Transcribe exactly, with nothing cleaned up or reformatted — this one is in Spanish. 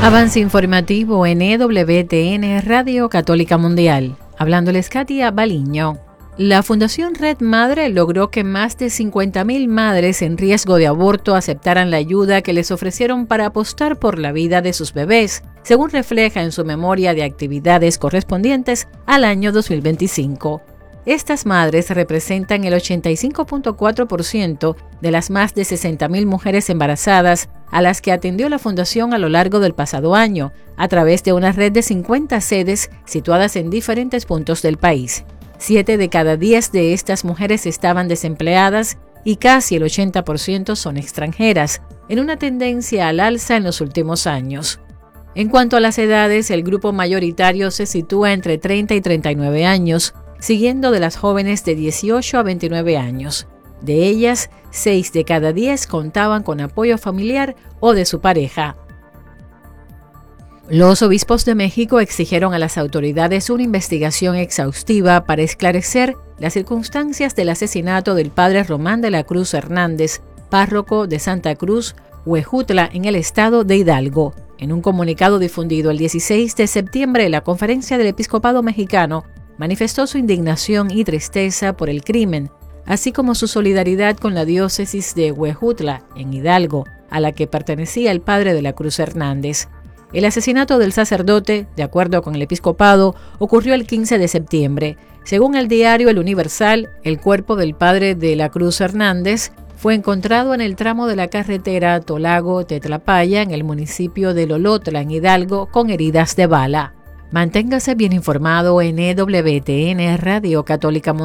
Avance informativo en E W T N Radio Católica Mundial. Hablándoles Katia Baliño. La Fundación Red Madre logró que más de cincuenta mil madres en riesgo de aborto aceptaran la ayuda que les ofrecieron para apostar por la vida de sus bebés, según refleja en su memoria de actividades correspondientes al año dos mil veinticinco. Estas madres representan el ochenta y cinco punto cuatro por ciento de las más de sesenta mil mujeres embarazadas a las que atendió la Fundación a lo largo del pasado año, a través de una red de cincuenta sedes situadas en diferentes puntos del país. Siete de cada diez de estas mujeres estaban desempleadas y casi el ochenta por ciento son extranjeras, en una tendencia al alza en los últimos años. En cuanto a las edades, el grupo mayoritario se sitúa entre treinta y treinta y nueve años, siguiendo de las jóvenes de dieciocho a veintinueve años. De ellas, seis de cada diez contaban con apoyo familiar o de su pareja. Los obispos de México exigieron a las autoridades una investigación exhaustiva para esclarecer las circunstancias del asesinato del padre Román de la Cruz Hernández, párroco de Santa Cruz, Huejutla, en el estado de Hidalgo. En un comunicado difundido el dieciséis de septiembre, la Conferencia del Episcopado Mexicano manifestó su indignación y tristeza por el crimen, así como su solidaridad con la diócesis de Huejutla, en Hidalgo, a la que pertenecía el padre de la Cruz Hernández. El asesinato del sacerdote, de acuerdo con el episcopado, ocurrió el quince de septiembre. Según el diario El Universal, el cuerpo del padre de la Cruz Hernández fue encontrado en el tramo de la carretera Tolago-Tetlapaya, en el municipio de Lolotla, en Hidalgo, con heridas de bala. Manténgase bien informado en E W T N Radio Católica Mundial.